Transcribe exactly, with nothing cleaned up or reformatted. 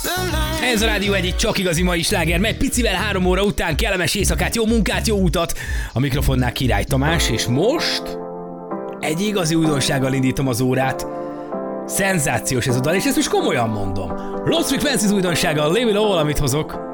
Ez a Rádió egy csak igazi mai sláger, meg picivel három óra után kellemes éjszakát, jó munkát, jó utat. A mikrofonnál Király Tamás, és most egy igazi újdonsággal indítom az órát. Szenzációs ez a dal, és ezt most komolyan mondom. Lost Frequencies újdonsággal, Leave It All, amit hozok.